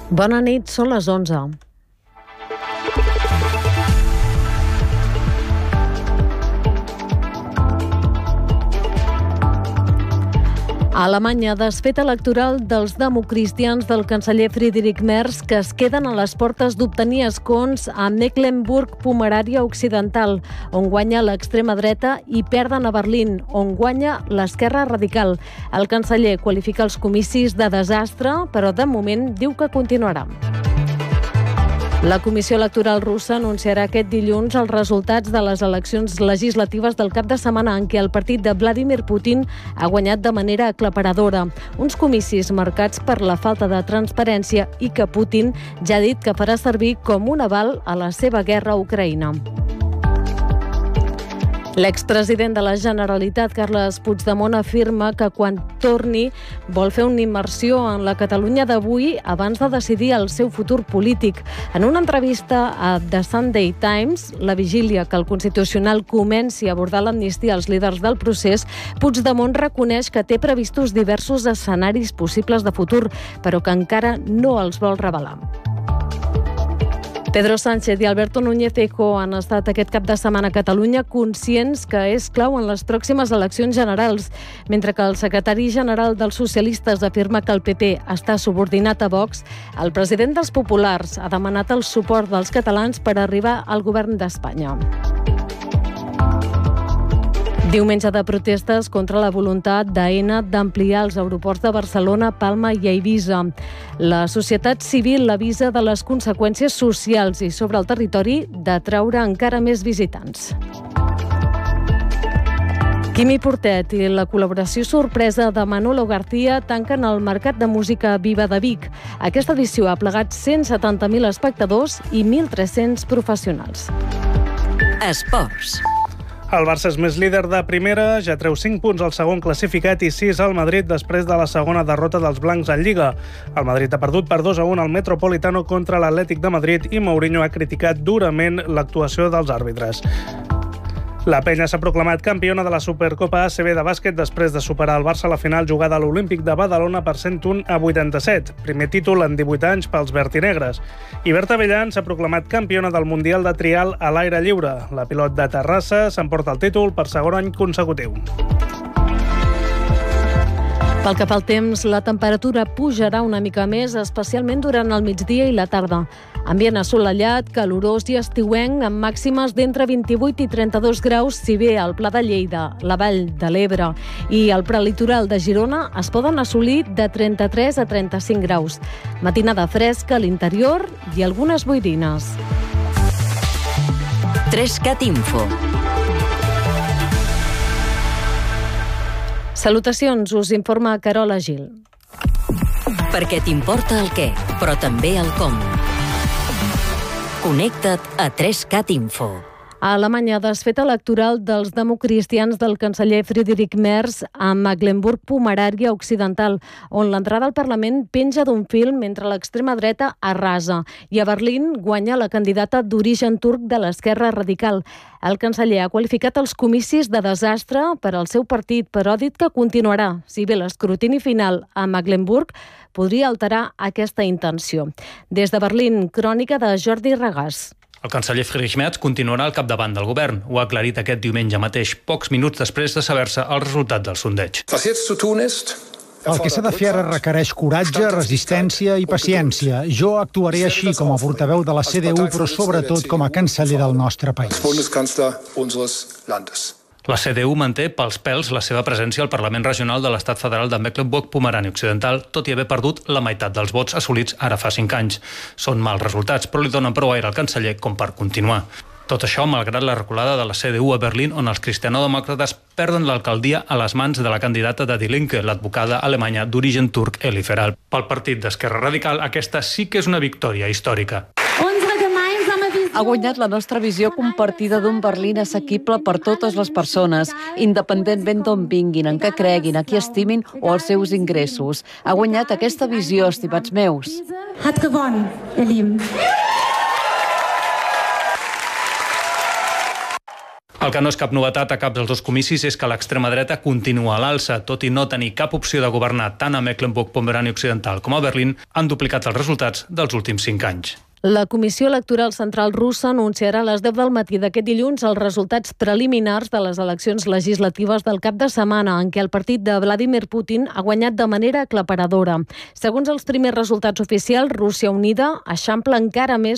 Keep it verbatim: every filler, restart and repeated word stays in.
Bona nit, són les onze. A Alemanya, desfeta electoral dels democristians del canceller Friedrich Merz, que es queden a les portes d'obtenir escons a Mecklenburg-Pomerània Occidental, on guanya l'extrema dreta, i perden a Berlín, on guanya l'esquerra radical. El canceller qualifica els comicis de desastre, però de moment diu que continuarà. La Comissió Electoral russa anunciarà aquest dilluns els resultats de les eleccions legislatives del cap de setmana en què el partit de Vladimir Putin ha guanyat de manera aclaparadora. Uns comicis marcats per la falta de transparència i que Putin ja ha dit que farà servir com un aval a la seva guerra a Ucraïna. L'expresident de la Generalitat, Carles Puigdemont, afirma que quan torni vol fer una immersió en la Catalunya d'avui abans de decidir el seu futur polític. En una entrevista a The Sunday Times, la vigília que el Constitucional comenci a abordar l'amnistia als líders del procés, Puigdemont reconeix que té previstos diversos escenaris possibles de futur, però que encara no els vol revelar. Pedro Sánchez i Alberto Núñez Feijóo han estat aquest cap de setmana a Catalunya conscients que és clau en les pròximes eleccions generals, mentre que el secretari general dels socialistes afirma que el P P està subordinat a Vox. El president dels populars ha demanat el suport dels catalans per arribar al govern d'Espanya. Diumenge de protestes contra la voluntat d'Aena d'ampliar els aeroports de Barcelona, Palma i Eivissa. La societat civil avisa de les conseqüències socials i sobre el territori d'atraure encara més visitants. Quimi Portet i la col·laboració sorpresa de Manolo García tanquen el Mercat de Música Viva de Vic. Aquesta edició ha plegat cent setanta mil espectadors i mil tres-cents professionals. Esports. El Barça és més líder de primera, ja treu cinc punts al segon classificat i sis al Madrid després de la segona derrota dels blancs en Lliga. El Madrid ha perdut per dos a un al Metropolitano contra l'Atlètic de Madrid i Mourinho ha criticat durament l'actuació dels àrbitres. La Penya s'ha proclamat campiona de la Supercopa A C B de bàsquet després de superar el Barça a la final jugada a l'Olímpic de Badalona per cent un a vuitanta-set, primer títol en divuit anys pels vertinegres. I Berta Bellan s'ha proclamat campiona del Mundial de Trial a l'aire lliure. La pilot de Terrassa s'emporta el títol per segon any consecutiu. Pel que fa al temps, la temperatura pujarà una mica més, especialment durant el migdia i la tarda. Ambient assolellat, calorós i estiuenc, amb màximes d'entre vint-i-vuit i trenta-dos graus, si bé al Pla de Lleida, la Vall de l'Ebre i el prelitoral de Girona es poden assolir de trenta-tres a trenta-cinc graus. Matinada fresca a l'interior i algunes boirines. Trescat Info. Salutacions, us informa Carola Gil. Perquè t'importa el què, però també el com. Connecta't a Trescat Info. A Alemanya, desfeta electoral dels democristians del canceller Friedrich Merz a Mecklenburg-Pomerània Occidental, on l'entrada al Parlament penja d'un fil mentre l'extrema dreta arrasa. I a Berlín guanya la candidata d'origen turc de l'esquerra radical. El canceller ha qualificat els comicis de desastre per al seu partit, però ha dit que continuarà, si bé l'escrutini final a Mecklenburg podria alterar aquesta intenció. Des de Berlín, crònica de Jordi Regàs. El canceller Friedrich Merz continuarà al capdavant del govern. Ho ha aclarit aquest diumenge mateix, pocs minuts després de saber-se el resultat del sondeig. El que s'ha de fer ara requereix coratge, resistència i paciència. Jo actuaré així com a portaveu de la C D U, però sobretot com a canceller del nostre país. La C D U manté pels pèls la seva presència al Parlament Regional de l'Estat Federal de Mecklenburg-Pomerània Occidental, tot i haver perdut la meitat dels vots assolits ara fa cinc anys. Són mals resultats, però li donen prou aire al canceller com per continuar. Tot això malgrat la reculada de la C D U a Berlín, on els cristianodemòcrates perden l'alcaldia a les mans de la candidata de Die Linke, l'advocada alemanya d'origen turc Eli Feral. Pel partit d'Esquerra Radical, aquesta sí que és una victòria històrica. Ha guanyat la nostra visió compartida d'un Berlín assequible per totes les persones, independentment d'on vinguin, en què creguin, a qui estimin o els seus ingressos. Ha guanyat aquesta visió, estimats meus. Hat gewonnen, ihr Lieben. El que no és cap novetat a cap dels dos comicis és que l'extrema dreta continua a l'alça, tot i no tenir cap opció de governar tant a Mecklenburg-Pomerània Occidental com a Berlín, han duplicat els resultats dels últims cinc anys. La Comissió Electoral Central russa anunciarà a les deu del matí d'aquest dilluns els resultats preliminars de les eleccions legislatives del cap de setmana, en què el partit de Vladimir Putin ha guanyat de manera aclaparadora. Segons els primers resultats oficials, Rússia Unida eixampla encara més